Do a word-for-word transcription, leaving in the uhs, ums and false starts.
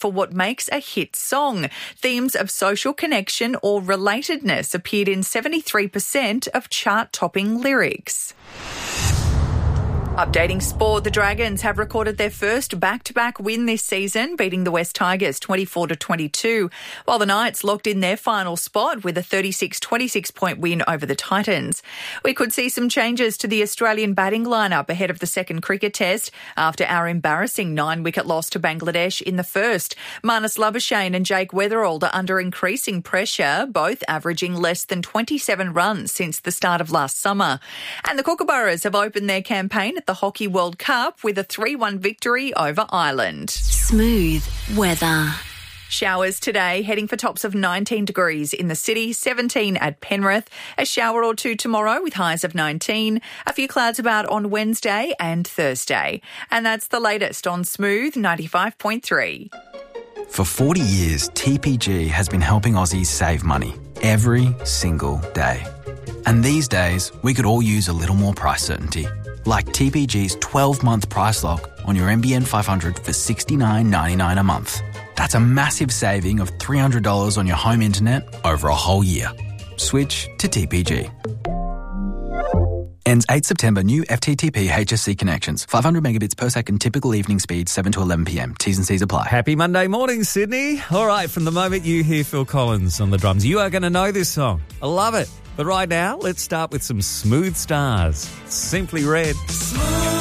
for what makes a hit song. Themes of social connection or relatedness appeared in seventy-three percent of chart-topping lyrics. Updating sport, the Dragons have recorded their first back-to-back win this season, beating the West Tigers twenty-four to twenty-two, while the Knights locked in their final spot with a thirty-six twenty-six point win over the Titans. We could see some changes to the Australian batting lineup ahead of the second cricket test after our embarrassing nine-wicket loss to Bangladesh in the first. Marnus Labuschagne and Jake Weatherald are under increasing pressure, both averaging less than twenty-seven runs since the start of last summer. And the Kookaburras have opened their campaign at the Hockey World Cup with a three one victory over Ireland. Smooth weather. Showers today, heading for tops of nineteen degrees in the city, seventeen at Penrith. A shower or two tomorrow with highs of nineteen. A few clouds about on Wednesday and Thursday. And that's the latest on Smooth ninety-five point three. For forty years, T P G has been helping Aussies save money every single day. And these days, we could all use a little more price certainty. Like T P G's twelve-month price lock on your N B N five hundred for sixty-nine ninety-nine a month. That's a massive saving of three hundred dollars on your home internet over a whole year. Switch to T P G. Ends eighth September. New F T T P H S C connections. five hundred megabits per second. Typical evening speed, seven to eleven p.m. T's and C's apply. Happy Monday morning, Sydney. All right, from the moment you hear Phil Collins on the drums, you are going to know this song. I love it. But right now, let's start with some Smooth Stars. Simply Red. Smooth.